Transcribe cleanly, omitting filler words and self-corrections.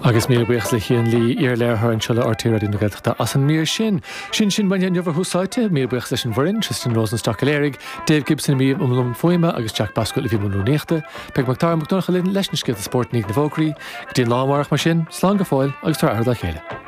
Agus mé buchla chéan lí ar léthir an seola ortíradí na gailteachta as an mír sin baine neamhar húsáite, mé buch leis an bhrin, Tristan Rosenstock Léirigh, Dave Gibson mí umlum foiime agus Jack Bascoil a bhí manú néachta, Peg McTar McDonagh linn leis na scéalta sport ní na bhógraí, go dtíon lámhairach mar sin, slán go fáil agus tar aird a chéile.